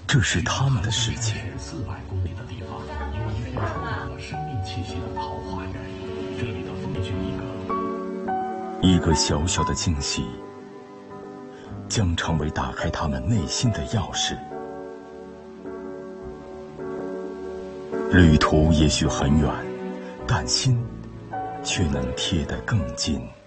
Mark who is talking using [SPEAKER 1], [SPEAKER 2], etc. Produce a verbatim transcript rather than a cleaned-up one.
[SPEAKER 1] 这是他们的世界。
[SPEAKER 2] 四百公里的地方，有一片充满了生命气息的桃花源。这里的风景一个
[SPEAKER 1] 一个小小的惊喜，将成为打开他们内心的钥匙。旅途也许很远，但心却能贴得更近。